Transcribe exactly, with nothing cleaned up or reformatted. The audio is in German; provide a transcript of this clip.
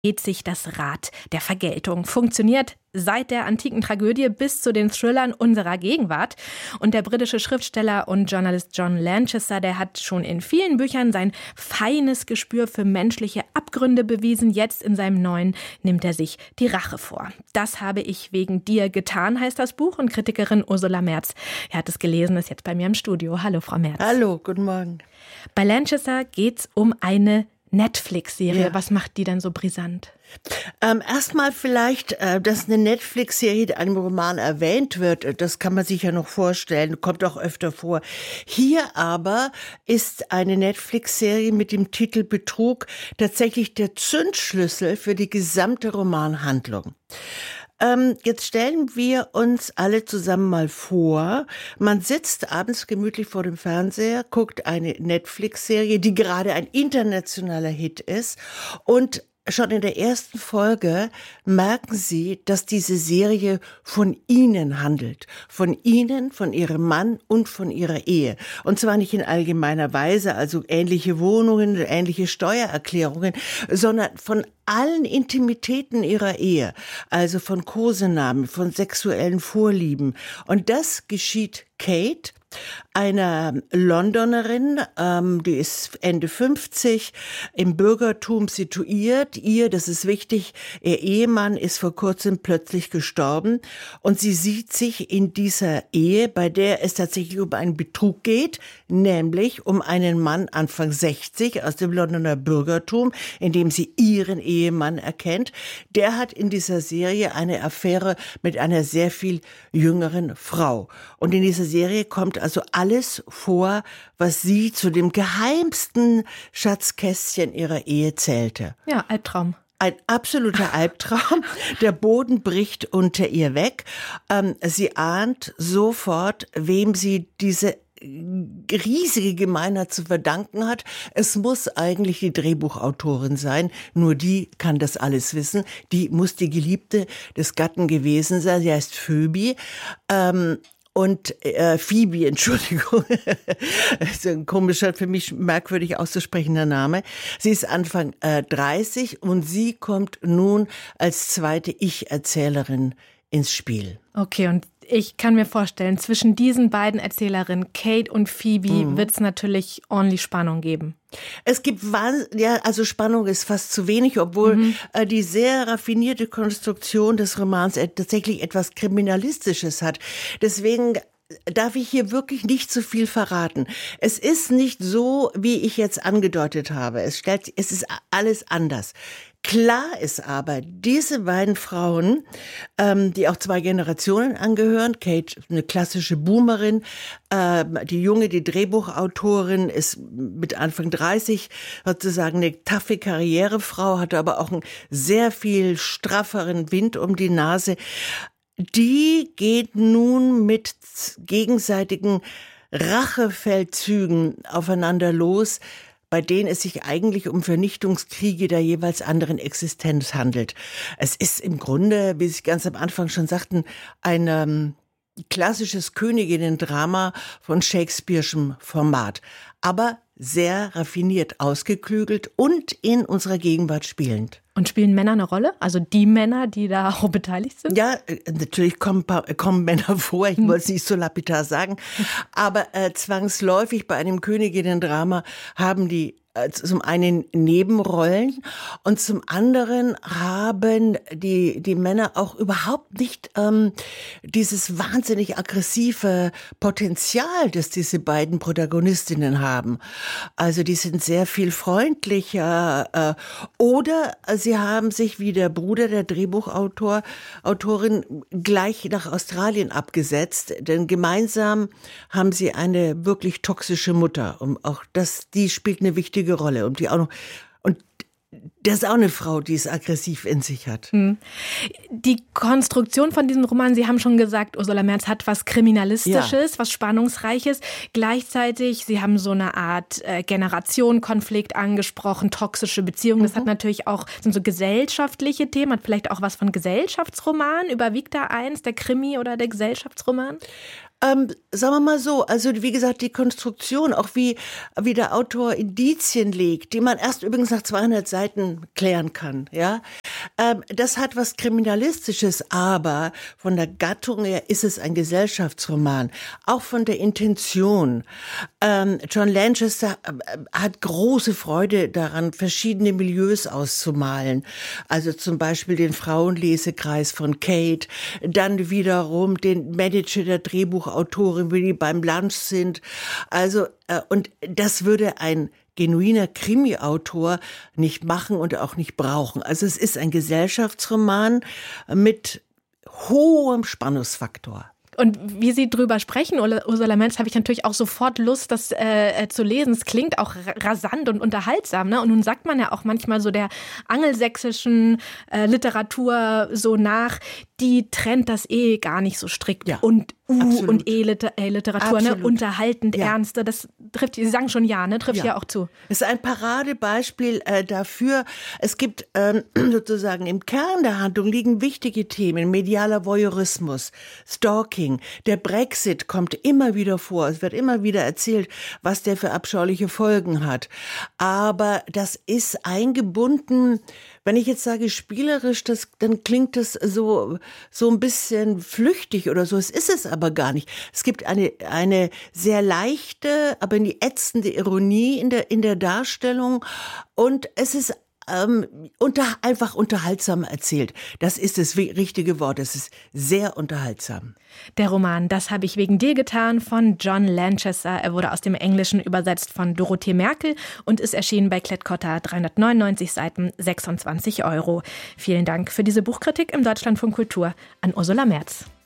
dreht sich das Rad der Vergeltung. Funktioniert seit der antiken Tragödie bis zu den Thrillern unserer Gegenwart. Und der britische Schriftsteller und Journalist John Lanchester, der hat schon in vielen Büchern sein feines Gespür für menschliche Abgründe bewiesen. Jetzt in seinem neuen nimmt er sich die Rache vor. Das habe ich wegen dir getan, heißt das Buch. Und Kritikerin Ursula Merz, er hat es gelesen, ist jetzt bei mir im Studio. Hallo, Frau Merz. Hallo, guten Morgen. Bei Lanchester geht's um eine Netflix-Serie. Ja. Was macht die denn so brisant? Ähm, erstmal vielleicht, äh, dass eine Netflix-Serie in einem Roman erwähnt wird, das kann man sich ja noch vorstellen, kommt auch öfter vor. Hier aber ist eine Netflix-Serie mit dem Titel Betrug tatsächlich der Zündschlüssel für die gesamte Romanhandlung. Ähm, jetzt stellen wir uns alle zusammen mal vor, man sitzt abends gemütlich vor dem Fernseher, guckt eine Netflix-Serie, die gerade ein internationaler Hit ist, und schon in der ersten Folge merken Sie, dass diese Serie von Ihnen handelt. Von Ihnen, von Ihrem Mann und von Ihrer Ehe. Und zwar nicht in allgemeiner Weise, also ähnliche Wohnungen, ähnliche Steuererklärungen, sondern von allen Intimitäten Ihrer Ehe. Also von Kosenamen, von sexuellen Vorlieben. Und das geschieht Kate, einer Londonerin, ähm, die ist Ende fünfzig, im Bürgertum situiert. Ihr, das ist wichtig, ihr Ehemann ist vor kurzem plötzlich gestorben und sie sieht sich in dieser Ehe, bei der es tatsächlich um einen Betrug geht, nämlich um einen Mann Anfang sechzig aus dem Londoner Bürgertum, in dem sie ihren Ehemann erkennt. Der hat in dieser Serie eine Affäre mit einer sehr viel jüngeren Frau. Und in dieser Serie kommt also alles vor, was sie zu dem geheimsten Schatzkästchen ihrer Ehe zählte. Ja, Albtraum. Ein absoluter Albtraum. Der Boden bricht unter ihr weg. Ähm, sie ahnt sofort, wem sie diese riesige Gemeinheit zu verdanken hat. Es muss eigentlich die Drehbuchautorin sein, nur die kann das alles wissen. Die muss die Geliebte des Gatten gewesen sein. Sie heißt Phoebe. Ähm, Und äh, Phoebe, Entschuldigung, das ist ein komischer, für mich merkwürdig auszusprechender Name. Sie ist Anfang äh, dreißig und sie kommt nun als zweite Ich-Erzählerin ins Spiel. Okay, und ich kann mir vorstellen, zwischen diesen beiden Erzählerinnen, Kate und Phoebe, mhm. wird es natürlich ordentlich Spannung geben. Es gibt, ja, also Spannung ist fast zu wenig, obwohl mhm. äh, die sehr raffinierte Konstruktion des Romans äh, tatsächlich etwas Kriminalistisches hat. Deswegen darf ich hier wirklich nicht zu viel verraten. Es ist nicht so, wie ich jetzt angedeutet habe. Es stellt, es ist alles anders. Klar ist aber, diese beiden Frauen, ähm, die auch zwei Generationen angehören, Kate, eine klassische Boomerin, äh, die junge, die Drehbuchautorin, ist mit Anfang dreißig sozusagen eine taffe Karrierefrau, hatte aber auch einen sehr viel strafferen Wind um die Nase. Die geht nun mit gegenseitigen Rachefeldzügen aufeinander los, bei denen es sich eigentlich um Vernichtungskriege der jeweils anderen Existenz handelt. Es ist im Grunde, wie Sie ganz am Anfang schon sagten, ein ähm, klassisches Königinnen-Drama von Shakespeare'schem Format, aber sehr raffiniert ausgeklügelt und in unserer Gegenwart spielend. Und spielen Männer eine Rolle? Also die Männer, die da auch beteiligt sind? Ja, natürlich kommen, kommen Männer vor, ich wollte es nicht so lapidar sagen, aber äh, zwangsläufig bei einem Königinnen-Drama haben die zum einen Nebenrollen und zum anderen haben die die Männer auch überhaupt nicht ähm, dieses wahnsinnig aggressive Potenzial, das diese beiden Protagonistinnen haben. Also die sind sehr viel freundlicher äh, oder sie haben sich wie der Bruder der Drehbuchautor Autorin gleich nach Australien abgesetzt, denn gemeinsam haben sie eine wirklich toxische Mutter und auch das die spielt eine wichtige Rolle und die auch noch, und das ist auch eine Frau, die es aggressiv in sich hat. Die Konstruktion von diesem Roman, Sie haben schon gesagt, Ursula Merz hat was Kriminalistisches, ja. was Spannungsreiches. Gleichzeitig, Sie haben so eine Art äh, Generationenkonflikt angesprochen, toxische Beziehungen. Das mhm. hat natürlich auch, sind so gesellschaftliche Themen, hat vielleicht auch was von Gesellschaftsroman. Überwiegt da eins, der Krimi oder der Gesellschaftsroman? Ähm, sagen wir mal so, also wie gesagt, die Konstruktion, auch wie, wie der Autor Indizien legt, die man erst übrigens nach zweihundert Seiten klären kann, ja. Ähm, das hat was Kriminalistisches, aber von der Gattung her ist es ein Gesellschaftsroman, auch von der Intention. Ähm, John Lanchester äh, hat große Freude daran, verschiedene Milieus auszumalen. Also zum Beispiel den Frauenlesekreis von Kate, dann wiederum den Manager der Drehbuchautorin, wie die beim Lunch sind. Also, äh, und das würde ein genuiner Krimi-Autor nicht machen und auch nicht brauchen. Also es ist ein Gesellschaftsroman mit hohem Spannungsfaktor. Und wie Sie drüber sprechen, Ursula Merz, habe ich natürlich auch sofort Lust, das äh, zu lesen. Es klingt auch rasant und unterhaltsam, ne? Und nun sagt man ja auch manchmal so der angelsächsischen äh, Literatur so nach, die trennt das eh gar nicht so strikt. Ja, und U- absolut. und E-Literatur, ne? Unterhaltend, Ja. ernste, das trifft, Sie sagen schon ja, ne? Trifft ja, Ja. auch zu. Es ist ein Paradebeispiel äh, dafür. Es gibt ähm, sozusagen im Kern der Handlung liegen wichtige Themen. Medialer Voyeurismus, Stalking, der Brexit kommt immer wieder vor. Es wird immer wieder erzählt, was der für abscheuliche Folgen hat. Aber das ist eingebunden. Wenn ich jetzt sage spielerisch, das, dann klingt das so, so ein bisschen flüchtig oder so. Es ist es aber gar nicht. Es gibt eine, eine sehr leichte, aber nie ätzende Ironie in der, in der Darstellung. Und es ist ähm, unter, einfach unterhaltsam erzählt. Das ist das richtige Wort. Es ist sehr unterhaltsam. Der Roman Das habe ich wegen dir getan von John Lanchester. Er wurde aus dem Englischen übersetzt von Dorothee Merkel und ist erschienen bei Klett-Cotta, dreihundertneunundneunzig Seiten, sechsundzwanzig Euro. Vielen Dank für diese Buchkritik im Deutschlandfunk Kultur an Ursula Merz.